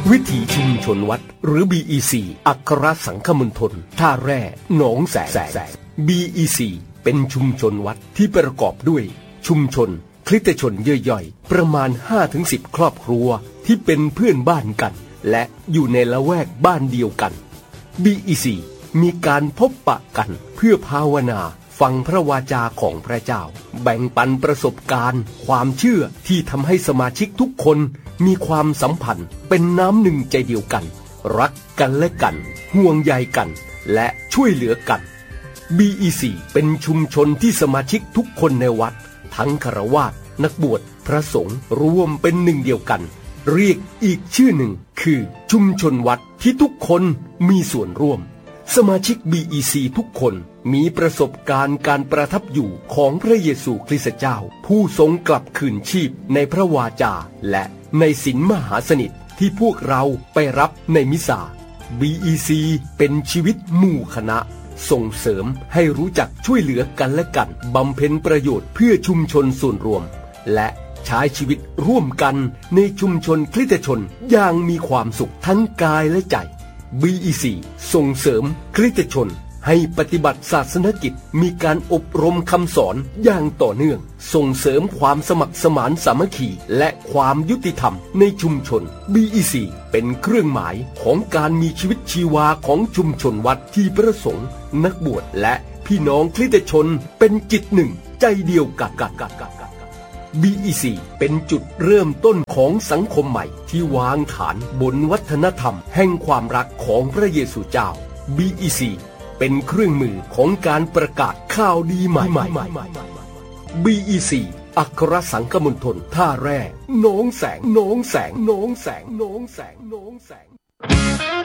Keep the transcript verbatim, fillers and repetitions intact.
วิถีชุมชนวัดหรือ บี อี ซี อัครสังฆมณฑลท่าแร่หนองแสง บี อี ซี เป็นชุมชนวัดที่ประกอบด้วยชุมชนคริสตชนย่อยๆประมาณ ห้าถึงสิบ ครอบครัวที่เป็นเพื่อนบ้านกันและอยู่ในละแวกบ้านเดียวกัน บี อี ซี มีการพบปะกันเพื่อภาวนาฟังพระวาจาของพระเจ้าแบ่งปันประสบการณ์ความเชื่อที่ทำให้สมาชิกทุกคนมีความสัมพันธ์เป็นน้ำหนึ่งใจเดียวกันรักกันและกันห่วงใยกันและช่วยเหลือกัน บี อี ซี เป็นชุมชนที่สมาชิกทุกคนในวัดทั้งฆราวาสนักบวชพระสงฆ์รวมเป็นหนึ่งเดียวกันเรียกอีกชื่อหนึ่งคือชุมชนวัดที่ทุกคนมีส่วนร่วมสมาชิก บี อี ซี ทุกคนมีประสบการณ์การประทับอยู่ของพระเยซูคริสต์เจ้าผู้ทรงกลับคืนชีพในพระวาจาและในศีลมหาสนิทที่พวกเราไปรับในมิสา บี อี ซี เป็นชีวิตหมู่คณะส่งเสริมให้รู้จักช่วยเหลือกันและกันบำเพ็ญประโยชน์เพื่อชุมชนส่วนรวมและใช้ชีวิตร่วมกันในชุมชนคริสตชนอย่างมีความสุขทั้งกายและใจ บี อี ซี ส่งเสริมคริสตชนให้ปฏิบัติศาสนกิจมีการอบรมคำสอนอย่างต่อเนื่องส่งเสริมความสมัครสมานสามัคคีและความยุติธรรมในชุมชน บี อี ซี เป็นเครื่องหมายของการมีชีวิตชีวาของชุมชนวัดที่ประสงค์นักบวชและพี่น้องคริสตชนเป็นจิตหนึ่งใจเดียวกัน บี อี ซี เป็นจุดเริ่มต้นของสังคมใหม่ที่วางฐานบนวัฒนธรรมแห่งความรักของพระเยซูเจ้า บี อี ซี เป็นเครื่องมือของการประกาศข่าวดีใหม่ บี อี ซี อัครสังฆมณฑลท่าแร่หนองแสงหนองแสงหนองแสงหนองแสงหนองแสง